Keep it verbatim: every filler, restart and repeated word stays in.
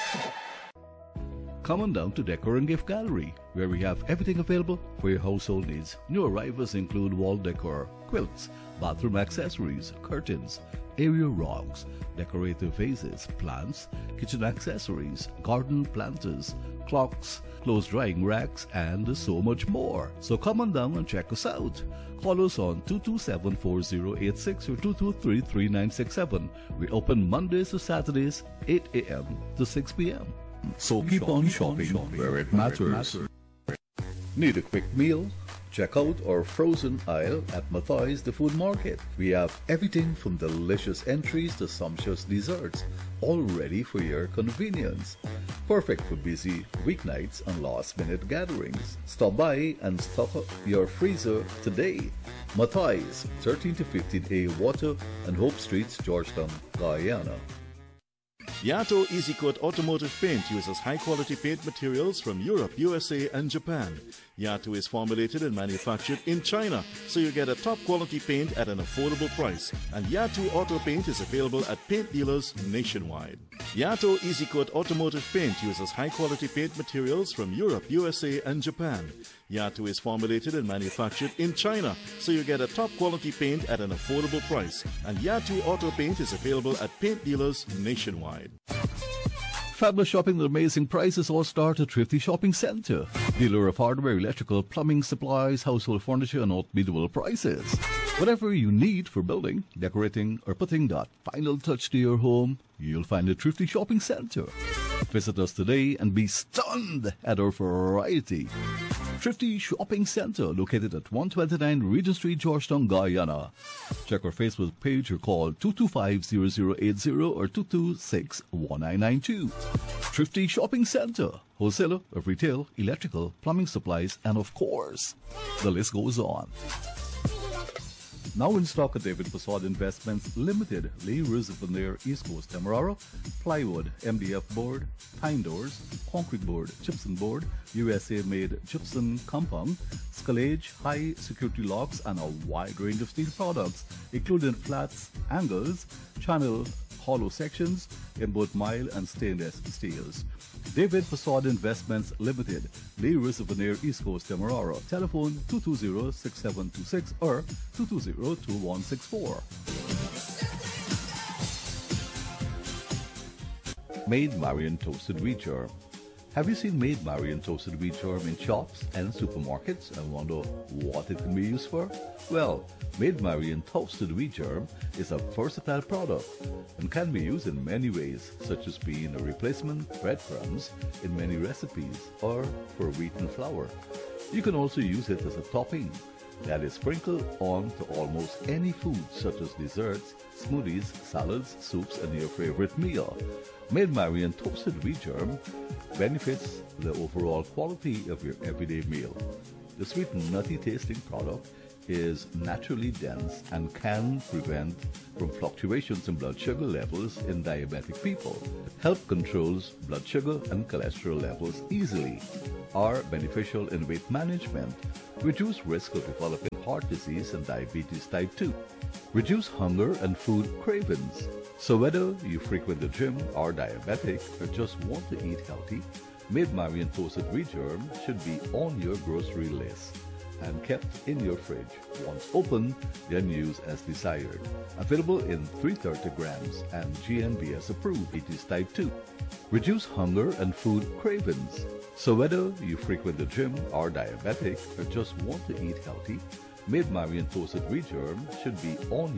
Come on down to Decor and Gift Gallery, where we have everything available for your household needs. New arrivals include wall decor, quilts, bathroom accessories, curtains, area rugs, decorative vases, plants, kitchen accessories, garden planters, clocks, clothes drying racks, and so much more. So come on down and check us out. Call us on two two seven, four zero eight six or two two three, three nine six seven. We open Mondays to Saturdays, eight a m to six p m So keep on shopping where it matters. Need a quick meal? Check out our frozen aisle at Matthias the Food Market. We have everything from delicious entries to sumptuous desserts, all ready for your convenience. Perfect for busy weeknights and last-minute gatherings. Stop by and stock up your freezer today. Matthias, thirteen to fifteen A Water and Hope Streets, Georgetown, Guyana. Yato Easy Coat Automotive Paint uses high-quality paint materials from Europe, U S A, and Japan. Yato is formulated and manufactured in China, so you get a top-quality paint at an affordable price. And Yato Auto Paint is available at paint dealers nationwide. Yato Easy Coat Automotive Paint uses high-quality paint materials from Europe, U S A, and Japan. Yato is formulated and manufactured in China, so you get a top-quality paint at an affordable price. And Yato Auto Paint is available at paint dealers nationwide. Fabulous shopping with amazing prices all start at Thrifty Shopping Centre. Dealer of hardware, electrical, plumbing, supplies, household furniture, and unbeatable prices. Whatever you need for building, decorating, or putting that final touch to your home, you'll find at Thrifty Shopping Centre. Visit us today and be stunned at our variety. Thrifty Shopping Centre, located at one twenty-nine Regent Street, Georgetown, Guyana. Check our Facebook page or call two two five, zero zero eight zero or two two six, one nine nine two. Thrifty Shopping Centre, wholesaler of retail, electrical, plumbing supplies, and of course, the list goes on. Now in stock at David Facade Investments Limited, Lee Veneer, East Coast Demerara, plywood, M D F board, pine doors, concrete board, gypsum board, U S A-made gypsum compound, scalage, high security locks, and a wide range of steel products, including flats, angles, channel, hollow sections in both mild and stainless steels. David Facade Investments Limited, Lee Veneer, East Coast Demerara. Telephone two two zero, six seven two six or two two zero, two one six four. Maid Marian Toasted Wheat Germ. Have you seen Maid Marian Toasted Wheat Germ in shops and supermarkets and wonder what it can be used for? Well, Maid Marian Toasted Wheat Germ is a versatile product and can be used in many ways, such as being a replacement breadcrumbs in many recipes or for wheat and flour. You can also use it as a topping that is sprinkled on to almost any food, such as desserts, smoothies, salads, soups, and your favorite meal. Maid Marian Toasted Wheat Germ benefits the overall quality of your everyday meal. The sweet and nutty tasting product is naturally dense and can prevent from fluctuations in blood sugar levels in diabetic people. Help controls blood sugar and cholesterol levels easily. Are beneficial in weight management. Reduce risk of developing heart disease and diabetes type two. Reduce hunger and food cravings. So whether you frequent the gym, are diabetic, or just want to eat healthy, Maid Marian Toasted Wheat Germ should be on your grocery list and kept in your fridge. Once open, then use as desired. Available in three hundred thirty grams and G N B S approved. It is type two. Reduce hunger and food cravings. So whether you frequent the gym, are diabetic, or just want to eat healthy, Maid Marian Toasted Wheat Germ should be on